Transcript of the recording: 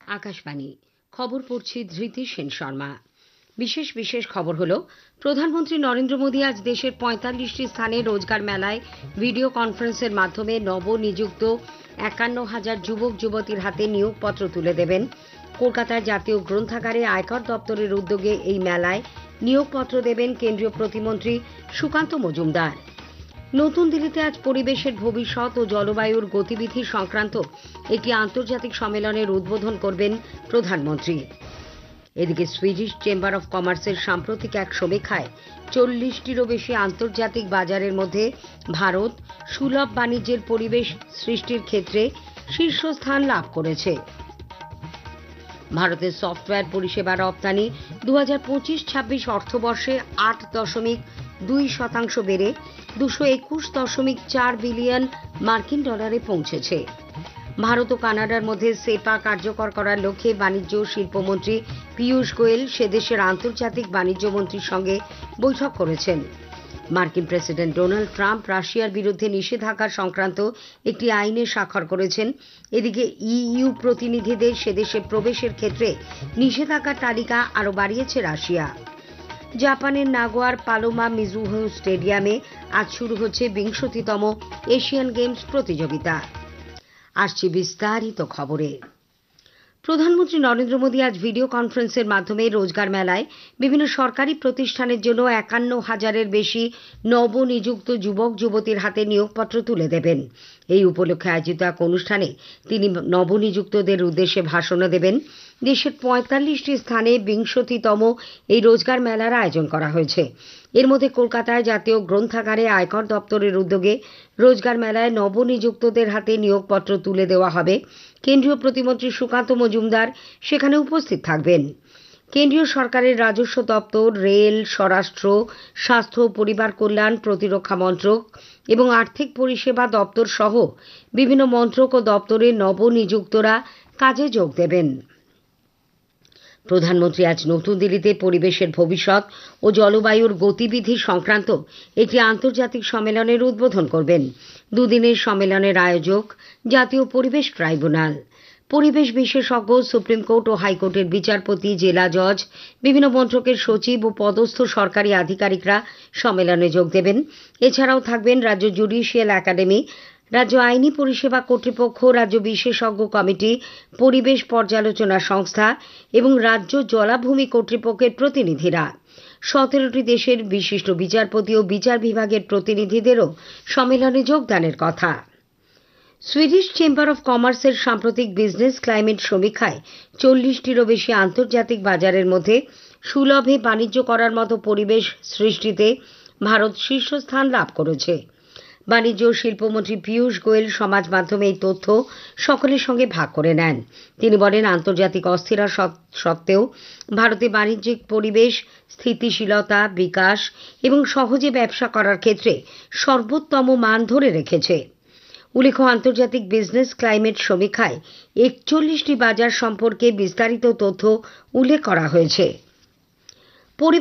আকাশবাণী খবর পড়ছি ধৃতি সেন শর্মা। বিশেষ খবর হলো, প্রধানমন্ত্রী নরেন্দ্র মোদী আজ দেশের ৪৫টি স্থানে রোজগার মেলায় ভিডিও কনফারেন্সের মাধ্যমে নবনিযুক্ত ৫১,০০০ যুবক যুবতীর হাতে নিয়োগপত্র তুলে দেবেন। কলকাতার জাতীয় গ্রন্থাগারে আয়কর দপ্তরের উদ্যোগে এই মেলায় নিয়োগপত্র দেবেন কেন্দ্রীয় প্রতিমন্ত্রী সুকান্ত মজুমদার। নতুন দিল্লিতে আজ পরিবেশের ভবিষ্যৎ ও জলবায়ুর গতিবিধি সংক্রান্ত একটি আন্তর্জাতিক সম্মেলনের উদ্বোধন করবেন প্রধানমন্ত্রী। এদিকে সুইডিশ চেম্বার অব কমার্সের সাম্প্রতিক এক সমীক্ষায় ৪০টিরও বেশি আন্তর্জাতিক বাজারের মধ্যে ভারত সুলভ বাণিজ্যের পরিবেশ সৃষ্টির ক্ষেত্রে শীর্ষস্থান লাভ করেছে। ভারতের সফটওয়্যার পরিষেবা রপ্তানি ২০২৫-২৬ অর্থবর্ষে ৮.২% বেড়ে ২২১.৪ বিলিয়ন মার্কিন ডলারে পৌঁছেছে। ভারত ও কানাডার মধ্যে সেপা কার্যকর করার লক্ষ্যে বাণিজ্য ও শিল্পমন্ত্রী পীযূষ গোয়েল সে দেশের আন্তর্জাতিক বাণিজ্য মন্ত্রীর সঙ্গে বৈঠক করেছেন। মার্কিন প্রেসিডেন্ট ডোনাল্ড ট্রাম্প রাশিয়ার বিরুদ্ধে নিষেধাজ্ঞা সংক্রান্ত একটি আইনে স্বাক্ষর করেছেন। এদিকে ইইউ প্রতিনিধিদের সে দেশে প্রবেশের ক্ষেত্রে নিষেধাজ্ঞার তালিকা আরও বাড়িয়েছে রাশিয়া। জাপানের নাগোয়ার পালোমা মিজুহো স্টেডিয়ামে আজ শুরু হচ্ছে ২০তম এশিয়ান গেমস প্রতিযোগিতা। আসছি বিস্তারিত খবরে। প্রধানমন্ত্রী নরেন্দ্র মোদী আজ ভিডিও কনফারেন্সের মাধ্যমে রোজগার মেলায় বিভিন্ন সরকারি প্রতিষ্ঠানের জন্য ৫১,০০০-এর বেশি নবনিযুক্ত যুবক যুবতীর হাতে নিয়োগপত্র তুলে দেবেন। এই উপলক্ষে আয়োজিত এক অনুষ্ঠানে তিনি নবনিযুক্তদের উদ্দেশ্যে ভাষণ দেবেন। দেশের ৪৫টি স্থানে ২০তম এই রোজগার মেলার আয়োজন করা হয়েছে। এর মধ্যে কলকাতায় জাতীয় গ্রন্থাগারে আয়কর দপ্তরের উদ্যোগে রোজগার মেলায় নবনিযুক্তদের হাতে নিয়োগপত্র তুলে দেওয়া হবে। কেন্দ্রীয় প্রতিমন্ত্রী সুকান্ত মজুমদার সেখানে উপস্থিত থাকবেন। কেন্দ্রীয় সরকারের রাজস্ব দপ্তর, রেল, স্বরাষ্ট্র, স্বাস্থ্য, পরিবার কল্যাণ, প্রতিরক্ষা মন্ত্রক এবং আর্থিক পরিষেবা দপ্তর সহ বিভিন্ন মন্ত্রক ও দপ্তরের নবনিযুক্তরা কাজে যোগ দেবেন। প্রধানমন্ত্রী আজ নতুন দিল্লিতে পরিবেশের ভবিষ্যৎ ও জলবায়ুর গতিবিধি সংক্রান্ত একটি আন্তর্জাতিক সম্মেলনের উদ্বোধন করবেন। দুদিনের সম্মেলনের আয়োজক জাতীয় পরিবেশ ট্রাইব্যুনাল। পরিবেশ বিশেষজ্ঞ, সুপ্রিম কোর্ট ও হাইকোর্টের বিচারপতি, জেলা জজ, বিভিন্ন মন্ত্রকের সচিব ও পদস্থ সরকারি আধিকারিকরা সম্মেলনে যোগ দেবেন। এছাড়াও থাকবেন রাজ্য জুডিশিয়াল একাডেমি, রাজ্য আইনি পরিষেবা কর্তৃপক্ষ, রাজ্য বিশেষজ্ঞ কমিটি, পরিবেশ পর্যালোচনা সংস্থা এবং রাজ্য জলাভূমি কর্তৃপক্ষের প্রতিনিধিরা। ১৭টি দেশের বিশিষ্ট বিচারপতি ও বিচার বিভাগের প্রতিনিধিদেরও সম্মেলনে যোগদানের কথা। সুইডিশ চেম্বার অব কমার্সের সাম্প্রতিক বিজনেস ক্লাইমেট সমীক্ষায় ৪০টিরও বেশি আন্তর্জাতিক বাজারের মধ্যে সুলভে বাণিজ্য করার মতো পরিবেশ সৃষ্টিতে ভারত শীর্ষস্থান লাভ করেছে। বাণিজ্য ও শিল্পমন্ত্রী পীযূষ গোয়েল সমাজ মাধ্যমে এই তথ্য সকলের সঙ্গে ভাগ করে নেন। তিনি বলেন, আন্তর্জাতিক অস্থিরতা সত্ত্বেও ভারতে বাণিজ্যিক পরিবেশ স্থিতিশীলতা, বিকাশ এবং সহজে ব্যবসা করার ক্ষেত্রে সর্বোত্তম মান ধরে রেখেছে। উল্লেখ্য, আন্তর্জাতিক বিজনেস ক্লাইমেট সমীক্ষায় ৪১টি বাজার সম্পর্কে বিস্তারিত তথ্য উল্লেখ করা হয়েছে।